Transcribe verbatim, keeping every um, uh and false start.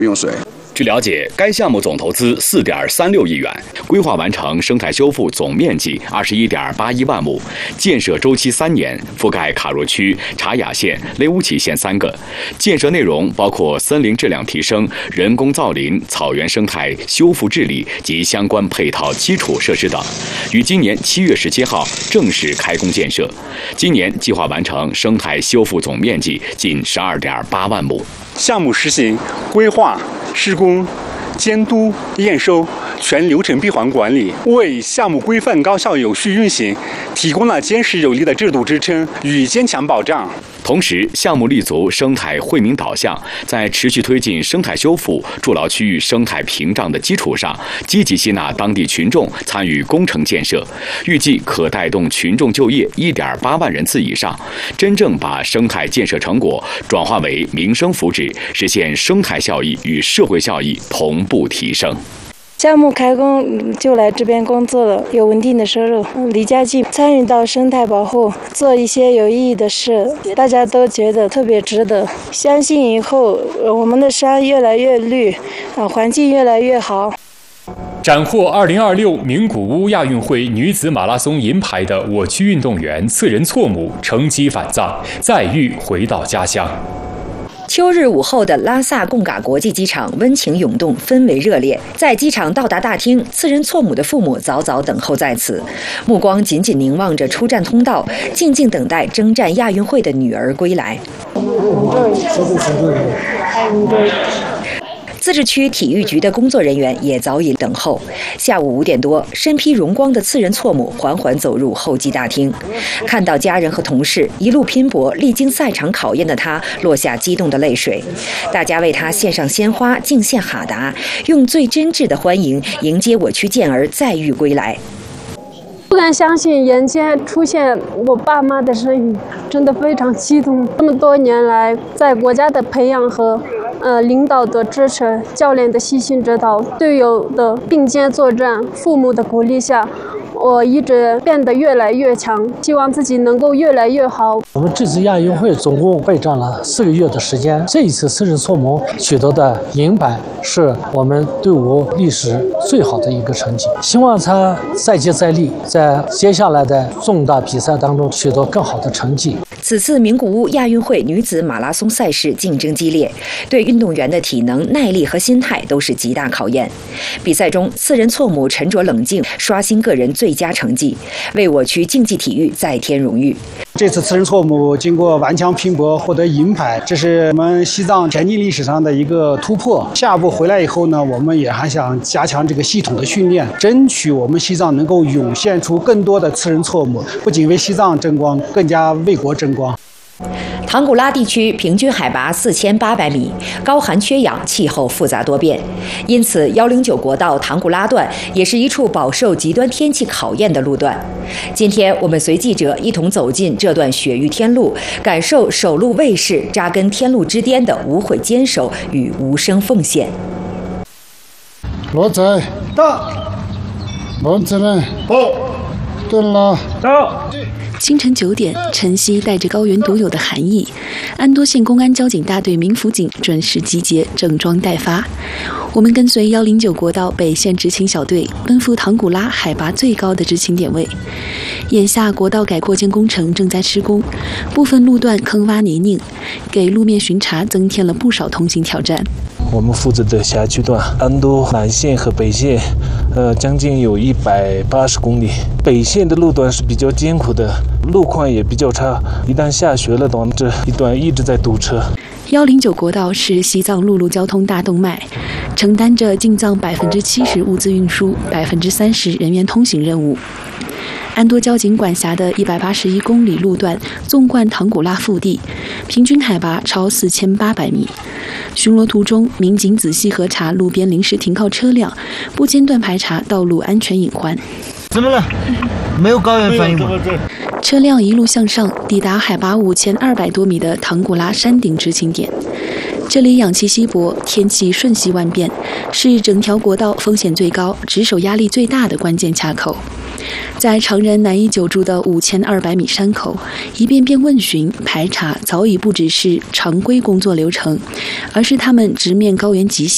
用水。 据了解，该项目总投资四点三六亿元，规划完成生态修复总面积二十一点八一万亩，建设周期三年，覆盖卡若区、茶雅县、雷乌齐县三个。建设内容包括森林质量提升、人工造林、草原生态修复治理及相关配套基础设施等。于今年七月十七号正式开工建设。今年计划完成生态修复总面积近十二点八万亩。 项目实行规划、施工、监督、验收全流程闭环管理，为项目规范高效有序运行提供了坚实有力的制度支撑与坚强保障。 同时，项目立足生态惠民导向，在持续推进生态修复、筑牢区域生态屏障的基础上，积极吸纳当地群众参与工程建设，预计可带动群众就业一点八万人次以上，真正把生态建设成果转化为民生福祉，实现生态效益与社会效益同步提升。 项目开工就来这边工作了，有稳定的收入，离家近，参与到生态保护，做一些有意义的事，大家都觉得特别值得。相信以后我们的山越来越绿，啊，环境越来越好。 斩获二零二六名古屋亚运会女子马拉松银牌的我区运动员次仁错母乘机返藏，载誉回到家乡。 秋日午后的拉萨贡嘎国际机场温情涌动，氛围热烈。在机场到达大厅，次仁错母的父母早早等候在此，目光紧紧凝望着出站通道，静静等待征战亚运会的女儿归来。自治区体育局的工作人员也早已等候。下午五点多，身披荣光的次仁错母缓缓走入候机大厅，看到家人和同事一路拼搏、历经赛场考验的他，落下激动的泪水。大家为他献上鲜花，敬献哈达，用最真挚的欢迎迎接我区健儿载誉归来。 不敢相信眼前出现我爸妈的身影，真的非常激动。这么多年来，在国家的培养和呃领导的支持、教练的悉心指导、队友的并肩作战、父母的鼓励下，我一直变得越来越强，希望自己能够越来越好。 我们这次亚运会总共备战了四个月的时间，这一次次仁错母取得的银牌是我们队伍历史最好的一个成绩，希望他再接再厉，在接下来的重大比赛当中取得更好的成绩。 此次名古屋亚运会女子马拉松赛事竞争激烈，对运动员的体能、耐力和心态都是极大考验。比赛中，次仁错母沉着冷静，刷新个人最佳成绩，为我区竞技体育再添荣誉。 这次次仁错母经过顽强拼搏获得银牌，这是我们西藏田径历史上的一个突破。下一步回来以后呢，我们也还想加强这个系统的训练，争取我们西藏能够涌现出更多的次仁错母，不仅为西藏争光，更加为国争光。 唐古拉地区平均海拔四千八百米，高寒缺氧，气候复杂多变，因此一零九国道唐古拉段也是一处饱受极端天气考验的路段。今天我们随记者一同走进这段雪域天路，感受守路卫士扎根天路之巅的无悔坚守与无声奉献。 罗仔到，王子们到，对了到。 清晨九点，晨曦带着高原独有的寒意，安多县公安交警大队民辅警准时集结，整装待发。我们跟随一零九国道北线执勤小队奔赴唐古拉海拔最高的执勤点位。眼下国道改扩建工程正在施工，部分路段坑洼泥泞，给路面巡查增添了不少通行挑战。 我们负责的辖区段安多南线和北线，呃，将近有一百八十公里。北线的路段是比较艰苦的，路况也比较差，一旦下雪了的话，这一段一直在堵车。 一零九国道是西藏陆路交通大动脉，承担着进藏百分之七十物资运输、百分之三十人员通行任务。安多交警管辖的一百八十一公里路段纵贯唐古拉腹地，平均海拔超四千八百米。巡逻途中，民警仔细核查路边临时停靠车辆，不间断排查道路安全隐患。 怎么了？没有高原反应吗？ 车辆一路向上，抵达海拔五千二百多米的唐古拉山顶执勤点。这里氧气稀薄，天气瞬息万变，是整条国道风险最高、值守压力最大的关键卡口。在常人难以久住的五千二百米山口，一遍遍问询排查早已不只是常规工作流程，而是他们直面高原极限。